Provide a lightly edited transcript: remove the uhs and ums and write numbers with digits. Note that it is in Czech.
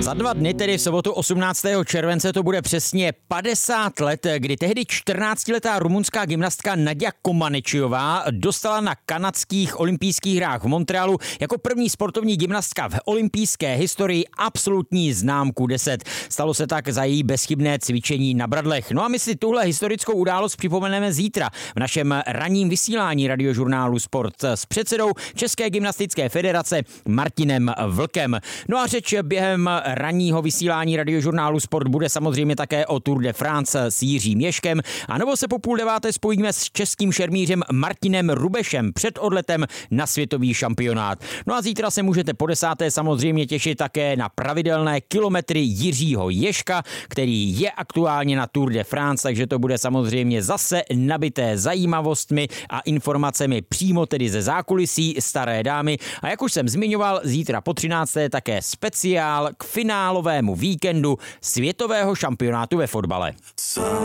Za 2 dny, tedy v sobotu 18. července, to bude přesně 50 let, kdy tehdy 14letá rumunská gymnastka Naďa Comaneciová dostala na kanadských olympijských hrách v Montrealu jako první sportovní gymnastka v olympijské historii absolutní známku 10. Stalo se tak za její bezchybné cvičení na bradlech. No a my si tuhle historickou událost připomeneme zítra v našem ranním vysílání radiožurnálu Sport s předsedou České gymnastické federace Martinem Vlkem. No a řeč během ranního vysílání radiožurnálu Sport bude samozřejmě také o Tour de France s Jiřím Ježkem, anebo se po 8:30 spojíme s českým šermířem Martinem Rubešem před odletem na světový šampionát. No a zítra se můžete po 10. samozřejmě těšit také na pravidelné kilometry Jiřího Ježka, který je aktuálně na Tour de France, takže to bude samozřejmě zase nabité zajímavostmi a informacemi přímo tedy ze zákulisí Staré dámy. A jak už jsem zmiňoval, zítra po 13. také speciál k finálovému víkendu světového šampionátu ve fotbale.